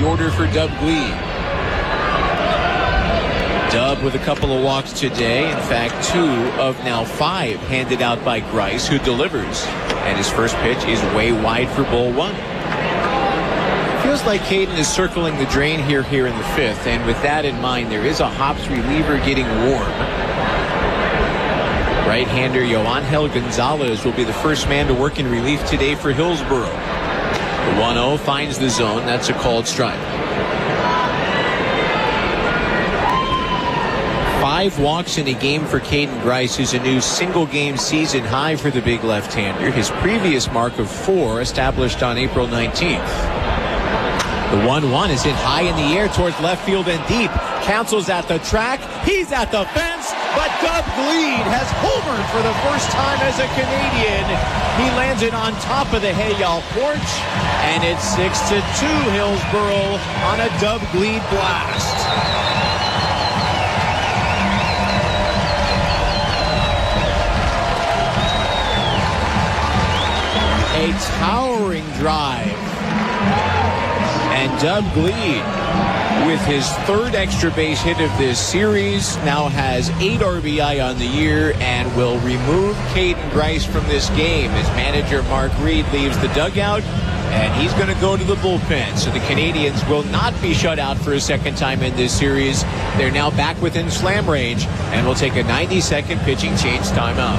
The order for Dub Gleed. Dub with a couple of walks today. In fact, 2 of now 5 handed out by Grice, who delivers. And his first pitch is way wide for ball 1. Feels like Caden is circling the drain here in the 5th. And with that in mind, there is a Hops reliever getting warm. Right-hander Yoangel Gonzalez will be the first man to work in relief today for Hillsboro. The 1-0 finds the zone. That's a called strike. 5 walks in a game for Caden Grice, who's a new single-game season high for the big left-hander. His previous mark of 4 established on April 19th. The 1-1 is hit high in the air towards left field and deep. Counsell's at the track. He's at the fence. But Dub Gleed has homered for the first time as a Canadian. He lands it on top of the Hayall porch. And it's 6-2 Hillsboro on a Dub Gleed blast. A towering drive. And Dub Gleed, with his 3rd extra base hit of this series, now has 8 RBI on the year and will remove Caden Grice from this game as manager Mark Reed leaves the dugout, and he's going to go to the bullpen. So the Canadians will not be shut out for a second time in this series. They're now back within slam range and will take a 90-second pitching change timeout.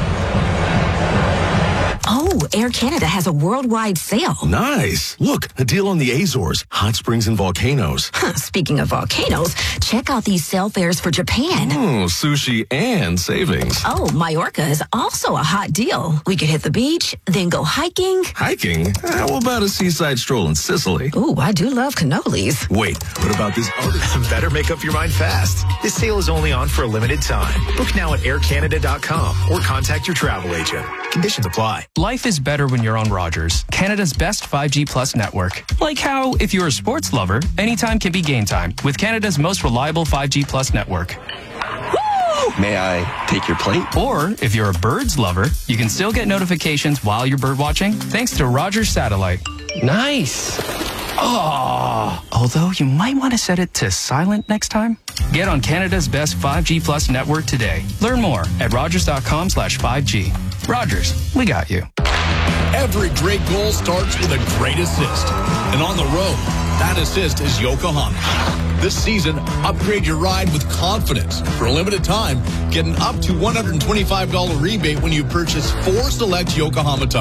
Oh, Air Canada has a worldwide sale. Nice. Look, a deal on the Azores, hot springs and volcanoes. Speaking of volcanoes, check out these sale fares for Japan. Sushi and savings. Oh, Majorca is also a hot deal. We could hit the beach, then go hiking. Hiking? How about a seaside stroll in Sicily? Ooh, I do love cannolis. Wait, what about this other? Better make up your mind fast. This sale is only on for a limited time. Book now at aircanada.com or contact your travel agent. Conditions apply. Life is better when you're on Rogers, Canada's best 5G Plus network. Like how, if you're a sports lover, anytime can be game time with Canada's most reliable 5G Plus network. May I take your plate? Or, if you're a birds lover, you can still get notifications while you're bird watching thanks to Rogers Satellite. Nice. Oh, although you might want to set it to silent next time. Get on Canada's best 5G Plus network today. Learn more at rogers.com/5G. Rogers, we got you. Every great goal starts with a great assist. And on the road, that assist is Yokohama. This season, upgrade your ride with confidence. For a limited time, get an up to $125 rebate when you purchase 4 select Yokohama tires.